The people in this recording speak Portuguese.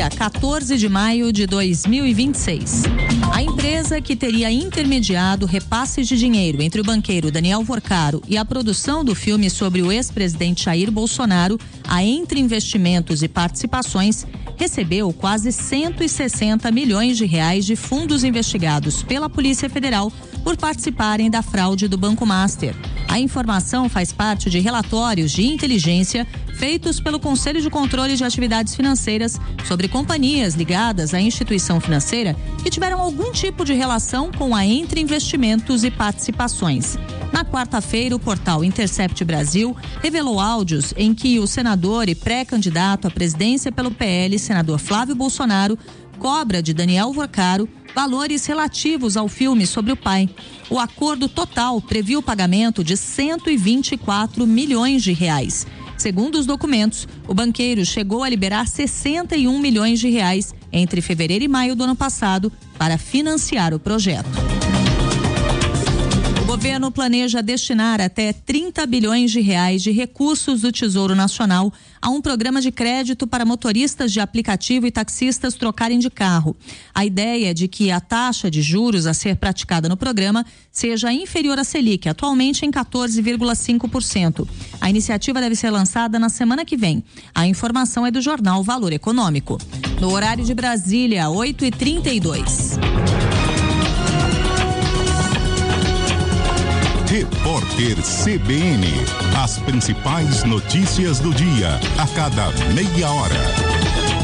dia 14 de maio de 2026. A empresa que teria intermediado repasses de dinheiro entre o banqueiro Daniel Vorcaro e a produção do filme sobre o ex-presidente Jair Bolsonaro, a Entre Investimentos e Participações, recebeu quase 160 milhões de reais de fundos investigados pela Polícia Federal por participarem da fraude do Banco Master. A informação faz parte de relatórios de inteligência feitos pelo Conselho de Controle de Atividades Financeiras sobre companhias ligadas à instituição financeira que tiveram algum tipo de relação com a Entre Investimentos e Participações. Na quarta-feira, o portal Intercept Brasil revelou áudios em que o senador e pré-candidato à presidência pelo PL, senador Flávio Bolsonaro, cobra de Daniel Vorcaro valores relativos ao filme sobre o pai. O acordo total previu o pagamento de 124 milhões de reais. Segundo os documentos, o banqueiro chegou a liberar 61 milhões de reais entre fevereiro e maio do ano passado para financiar o projeto. O governo planeja destinar até 30 bilhões de reais de recursos do Tesouro Nacional a um programa de crédito para motoristas de aplicativo e taxistas trocarem de carro. A ideia é de que a taxa de juros a ser praticada no programa seja inferior à Selic, atualmente em 14,5%. A iniciativa deve ser lançada na semana que vem. A informação é do jornal Valor Econômico. No horário de Brasília, 8h32. Repórter CBN. As principais notícias do dia, a cada meia hora.